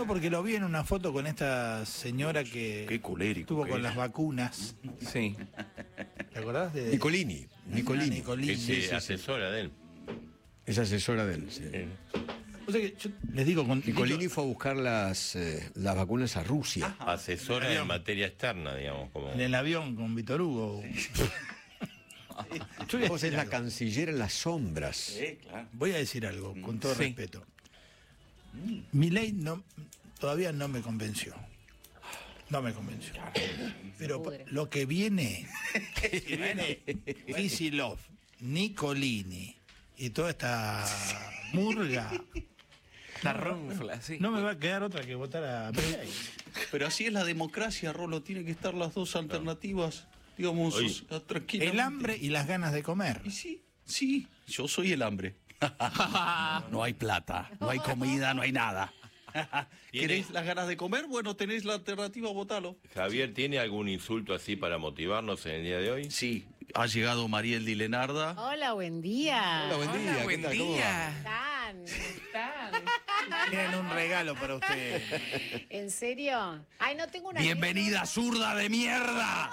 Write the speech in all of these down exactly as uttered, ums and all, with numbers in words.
No, porque lo vi en una foto con esta señora que Qué colérico estuvo que con es. las vacunas. Sí. ¿Te acordás de Nicolini. Nicolini. Ah, Nicolini. Es Sí, sí, sí. asesora de él. Es asesora de él. Sí. Eh, O sea que yo les digo con Nicolini fue a buscar las, eh, las vacunas a Rusia. asesora Avión. en materia externa, digamos. Como... en el avión con Víctor Hugo. Yo voy a Vos es decir la algo. canciller en las sombras. Sí, claro. Voy a decir algo, con todo Sí. respeto. Milei no, todavía no me convenció. No me convenció. Pero Pudre. lo que viene, que viene Kicillof, Nicolini y toda esta murga, La ronfla, sí. no me va a quedar otra que votar a Milei. Pero así es la democracia, Rolo. Tiene que estar las dos alternativas, digamos, Oye, o sea, tranquilamente. El hambre y las ganas de comer. Y sí, sí, yo soy el hambre. No hay plata, no hay comida, no hay nada. ¿Queréis las ganas de comer? Bueno, tenéis la alternativa, votalo. Javier, ¿tiene algún insulto así para motivarnos en el día de hoy? Sí, ha llegado Mariel Di Lenarda. Hola, buen día. Hola, buen Hola, día. ¿qué buen tal? ¿Cómo va? día. ¿Están? ¿Están? Tienen un regalo para usted. ¿En serio? Ay, no tengo una... ¡Bienvenida, zurda de mierda!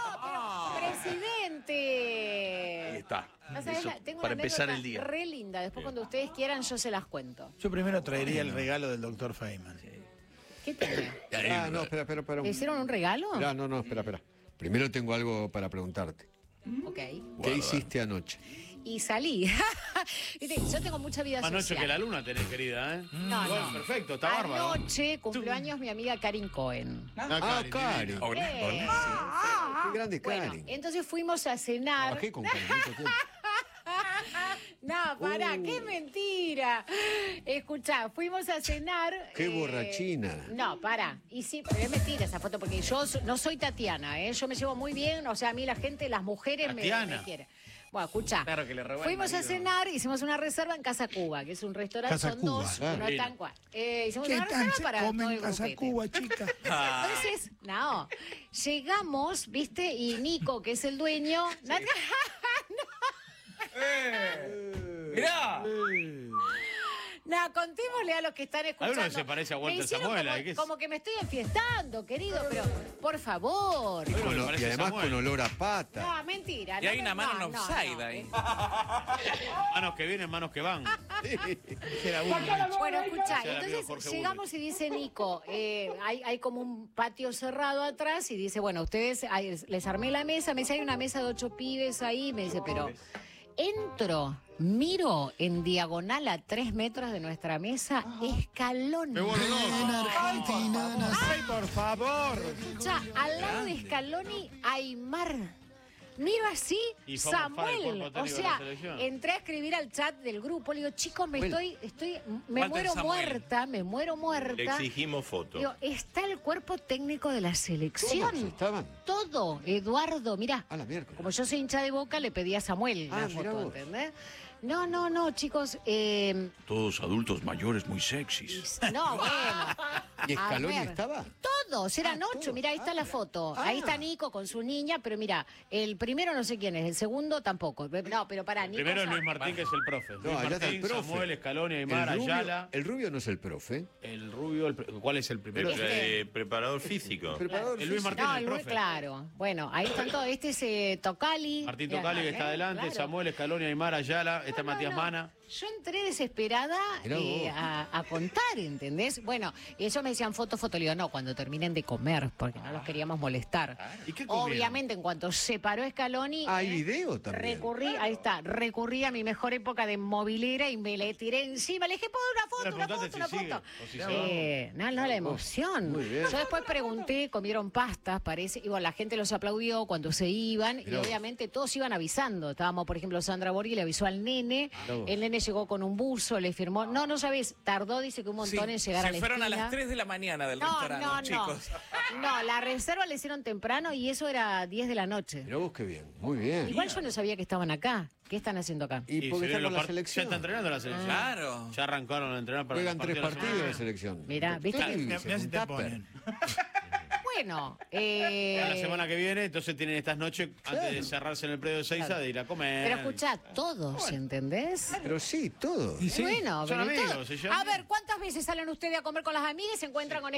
¡Presidente! Ahí está. No sabés, Eso, la- tengo para una empezar anécdota el día. re linda. Después, cuando ustedes quieran, yo se las cuento. Yo primero traería el regalo del doctor Feynman. ¿Qué tiene? Ah, no, espera, espera, espera. ¿Le hicieron un regalo? Espera, no, no, espera, espera. Primero tengo algo para preguntarte. Ok. ¿Qué hiciste anoche? Y salí. Viste, yo tengo mucha vida Más noche social. que la luna tenés, querida, ¿eh? No, Bueno, no. perfecto, está bárbaro. Anoche cumplió años mi amiga Karin Cohen. Ah, Cari. Eh, Qué grande Bueno, Cari. entonces fuimos a cenar. Trabajé con Cari mucho tiempo. No, pará, Uh. qué mentira. Escuchá, fuimos a cenar. eh, Qué borrachina. No, pará. Y sí, pero es mentira esa foto, porque yo so- no soy Tatiana, ¿eh? Yo me llevo muy bien, o sea, a mí la gente, las mujeres me, Tatiana. me quieren. Bueno, escuchá. Claro que le robó el Fuimos a marido. cenar, hicimos una reserva en Casa Cuba, que es un restaurante, Casa son Cuba, dos, claro. uno tan cual. Eh, hicimos ¿Qué una tal reserva se para todo comen el Casa grupete. Cuba, chica? Entonces, no, llegamos, ¿viste? Y Nico, que es el dueño... ¡Mirá! No, contémosle a los que están escuchando. Alguno se parece a Me Walter hicieron Samuela, Como, ¿qué es? como que me estoy enfiestando, querido, pero por favor. Bueno, Con me lo- y parece además Samuel. con olor a pata. No, mentira. Y no hay me- una mano no, en no, offside no. ahí. Manos que vienen, manos que van. Era uno. Bueno, escuchá, Ese era amigo entonces Jorge llegamos y dice Nico, eh, hay, hay como un patio cerrado atrás y dice, bueno, ustedes, hay- les armé la mesa, me dice, hay una mesa de ocho pibes ahí, me dice, pero entro, miro en diagonal a tres metros de nuestra mesa, Scaloni. Me vuelvo loco. ¡Ay, por favor! Escucha, al lado de Scaloni, Aymar. Miro así, Y forma parte del Samuel. cuerpo O técnico de sea, la selección. entré a escribir al chat del grupo. Le digo, chicos, me Bueno. estoy, estoy, me Walter muero Samuel. muerta, me muero Le muerta. exigimos fotos. Digo, está el cuerpo técnico de la selección. ¿Todos estaban? Todo, Eduardo, mirá. A la miércoles. Como yo soy hincha de Boca, le pedí a Samuel Ah, la mirá foto, vos. ¿entendés? No, no, no, chicos. eh, Todos adultos mayores muy sexys. no, bueno. ¿Y A Scaloni ver, estaba? Todos, eran Ah, ocho. todos. Mira, ahí está Ah, la foto. ah. Ahí está Nico con su niña, pero mira, el primero no sé quién es, el segundo tampoco. No, pero para Nico. Primero es ya- Luis Martín, que es el profe. Luis allá está Martín, el profe. Samuel, Escaloni, Aymar, el rubio, Ayala. el rubio no es el profe. El rubio, el pre- ¿cuál es el primero? El, eh, preparador físico. Preparador El Luis físico. Martín, No, el el Luis, profe. claro. Bueno, ahí están todos. Este es eh, Tocali. Martín Mirá, Tocali, que está ¿eh? adelante, Claro. Samuel, Escaloni, Aymar, Ayala, está No, no, Matías no. Mana. Yo entré desesperada Mirá eh, vos. a, a contar, ¿entendés? Bueno, y ellos me decían foto, foto. Le digo, no, cuando terminen de comer, porque no los queríamos molestar. ¿Y qué comieron? Obviamente, en cuanto se paró Scaloni. Ah, hay eh, video también. Recurrí, ahí está, recurrí a mi mejor época de movilera y me le tiré encima. Le dije, pon una ¿Le foto, una preguntaste foto, una si sigue foto. o si se va? Eh, no, no, la emoción. Muy bien. Yo después pregunté, comieron pastas, parece, y bueno, la gente los aplaudió cuando se iban, y Mirá vos. obviamente todos iban avisando. Estábamos, por ejemplo, Sandra Borghi le avisó al nene, Mirá vos. el nene llegó con un buzo, le firmó. No, no sabés, tardó, dice que un montón Sí, en llegar a la se fueron a esquina. las tres de la mañana del No, restaurante, no, los chicos. no. No, la reserva la hicieron temprano y eso era diez de la noche. Mirá vos qué bien. Muy bien. Igual yo no sabía que estaban acá. ¿Qué están haciendo acá? Y Y porque se está vienen con los la part- Ya selección. está entrenando la selección. Claro. Ya arrancaron a entrenar para Juegan los tres partidos de la partidos de selección. selección. Mirá, ¿viste? Ustedes Mirá, se mirá si te juntaper. ponen. Bueno, eh, La semana que viene, entonces tienen estas noches, antes de cerrarse en el predio de Seiza, Claro. de ir a comer. pero escuchá, todos, ¿entendés? Pero sí, todo. Y sí. Bueno, son pero amigos, todo- se llaman. a ver, ¿cuántas veces salen ustedes a comer con las amigas y se encuentran con